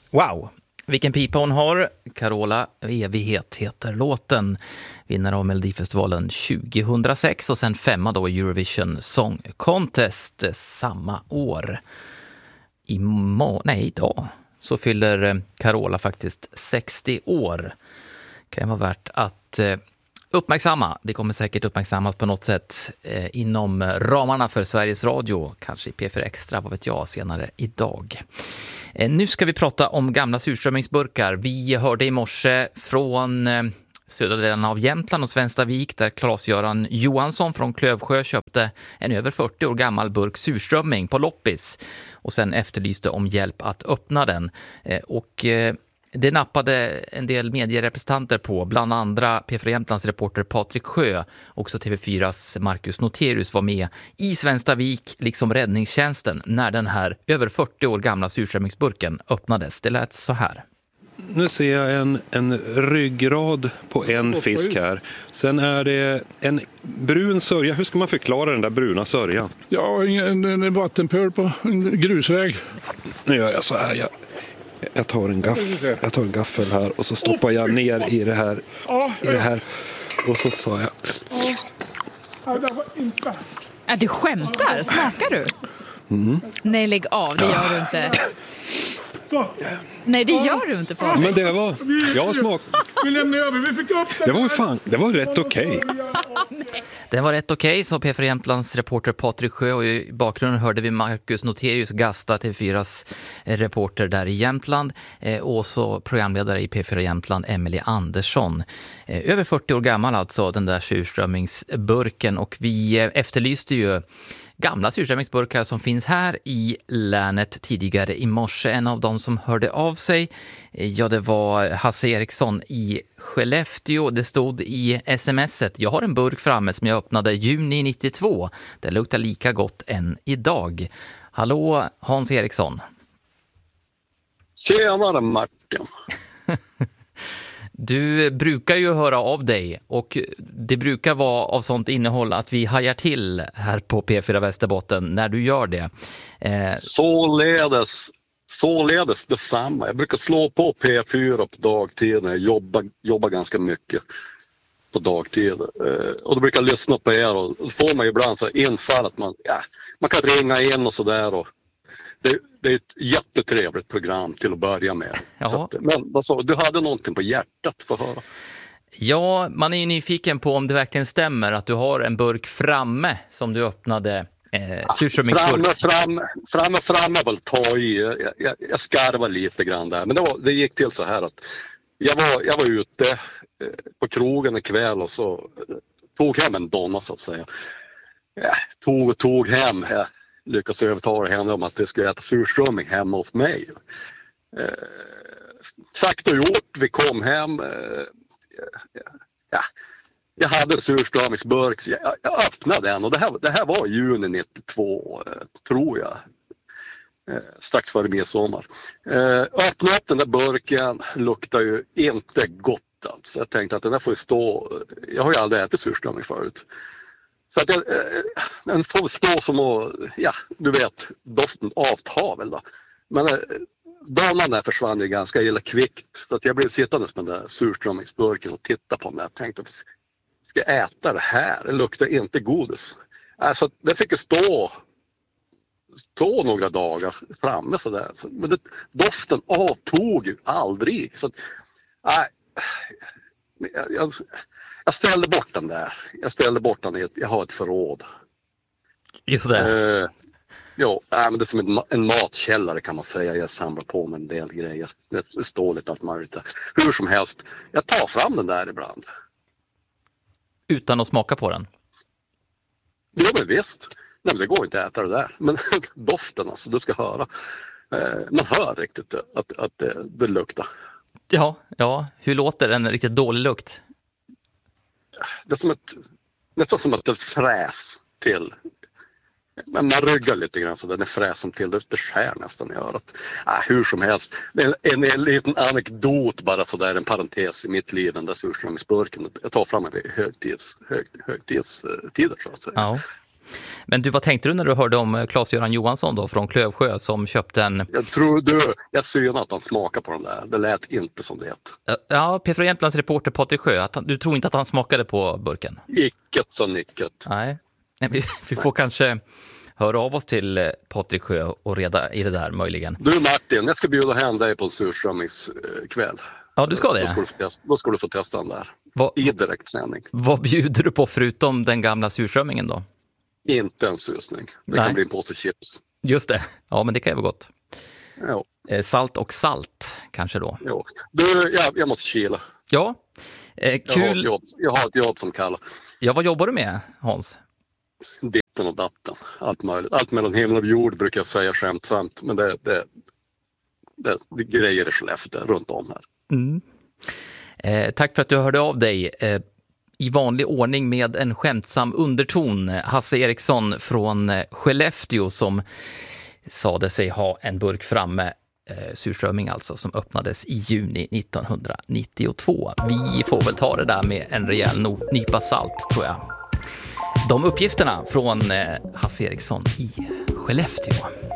Wow, vilken pipa hon har. Carola Evighet heter låten. Vinnare av Melodifestivalen 2006 och sen 5 då i Eurovision Song Contest samma år. Idag så fyller Carola faktiskt 60 år. Kan vara värt att uppmärksamma. Det kommer säkert uppmärksammas på något sätt inom ramarna för Sveriges Radio, kanske i P4 Extra, vad vet jag, senare idag. Nu ska vi prata om gamla surströmmingsburkar. Vi hörde i morse från södra delen av Jämtland och Svenstavik där Claes-Göran Johansson från Klövsjö köpte en över 40 år gammal burk surströmming på loppis och sen efterlyste om hjälp att öppna den. Det nappade en del medierepresentanter på, bland andra P4 Jämtlands reporter Patrik Sjö. Också TV4s Marcus Noterius var med i Svenstavik, liksom räddningstjänsten, när den här över 40 år gamla surströmmingsburken öppnades. Det lät så här. Nu ser jag en ryggrad på en fisk här. Sen är det en brun sörja. Hur ska man förklara den där bruna sörjan? Ja, en vattenpöl på en grusväg. Nu gör jag så här. Jag tar en gaffel här och så stoppar jag ner i det här. Och så sa jag. Du skämtar? Smakar du? Mm. Nej, lägg av. Det gör du inte. Nej, det gör du inte, Patrik. Men det var... Jag smak. Det var rätt okej. Den var rätt okej, så P4 Jämtlands reporter Patrik Sjö, och i bakgrunden hörde vi Marcus Noterius gasta TV4s reporter där i Jämtland och så programledare i P4 Jämtland Emily Andersson. Över 40 år gammal alltså, den där surströmmingsburken, och vi efterlyste ju gamla surströmmingsburkar som finns här i länet tidigare i morse. En av dem som hörde av sig, det var Hasse Eriksson i Skellefteå. Det stod i smset: jag har en burk framme som jag öppnade juni 92. Det luktar lika gott än idag. Hallå Hans Eriksson. Tjenare Martin. Du brukar ju höra av dig, och det brukar vara av sånt innehåll att vi hajar till här på P4 Västerbotten när du gör det. Således detsamma. Jag brukar slå på P4 på dagtid när jag jobbar ganska mycket på dagtid. Och då brukar jag lyssna på er, och då får man ibland så infall att man kan ringa in och sådär. Och det är ett jättetrevligt program till att börja med. Ja. Men vad sa du? hade någonting på hjärtat för att höra. Ja, man är ju nyfiken på om det verkligen stämmer att du har en burk framme som du öppnade. Framme väl ta i. Jag skarvar lite grann där. Men det gick till så här att jag var ute på krogen en kväll och så tog hem en donna så att säga. Tog hem. Lyckas övertala henne om att vi skulle äta surströmming hemma hos mig. Sagt och gjort, vi kom hem. Jag hade en surströmmingsburk, så jag öppnade den, och det här var juni 92, tror jag. Strax före midsommar. Öppnade upp den där burken, luktar ju inte gott alltså. Jag tänkte att den där får ju stå, jag har ju aldrig ätit surströmming förut. Så att den får stå som att, du vet, doften avtar väl då. Men dagen där försvann ju ganska illa kvickt, så att jag blev sittandes med den där surströmmingsburken och tittade på den. Jag tänkte, ska jag äta det här? Det luktar inte godis. Alltså, den fick ju stå några dagar framme sådär. Men doften avtog ju aldrig. Så att, jag ställde bort den där. Jag har ett förråd. Just det. Men det är som en matkällare kan man säga. Jag samlar på mig en del grejer. Det står lite allt möjligt där. Hur som helst, jag tar fram den där ibland. Utan att smaka på den? Ja, men visst. Nej, men det går inte att äta det där. Men doften alltså, du ska höra. Man hör riktigt att det luktar. Ja. Hur låter en riktigt dålig lukt? Det är som nästan som att det fräs till. Men man ryggar lite grann så den är fräsen till. Det skär nästan i örat. Hur som helst. En liten anekdot bara så där, en parentes i mitt liv, den där surströmmingsburken. Jag tar fram en högtidstider så att säga. Ja. Men du, vad tänkte du när du hörde om Claes-Göran Johansson då från Klövsjö som köpte en... Jag synar att han smakar på den där. Det lät inte som det. Ja, P4 Jämtlands reporter Patrik Sjö, du tror inte att han smakade på burken? Icket så nicket. Nej, vi får kanske höra av oss till Patrik Sjö och reda i det där möjligen. Du Martin, jag ska bjuda hem dig på en surströmmingskväll. Ja, du ska det. Då ska du få testa den där. I direktsändning. Vad bjuder du på förutom den gamla surströmmingen då? Inte en susning. Det kan bli en påse chips. Just det. Ja, men det kan ju vara gott. Ja. Salt och salt kanske då. Ja. Du, jag måste kila. Ja, kul. Jag har ett jobb som kallar. Ja, vad jobbar du med, Hans? Ditten och datten. Allt möjligt. Allt mellan himmel och jord brukar jag säga skämtsamt. Men det grejer i Skellefteå runt om här. Mm. Tack för att du hörde av dig. I vanlig ordning med en skämtsam underton. Hasse Eriksson från Skellefteå som sade sig ha en burk framme, surströmming alltså, som öppnades i juni 1992. Vi får väl ta det där med en rejäl nypa salt, tror jag. De uppgifterna från Hasse Eriksson i Skellefteå.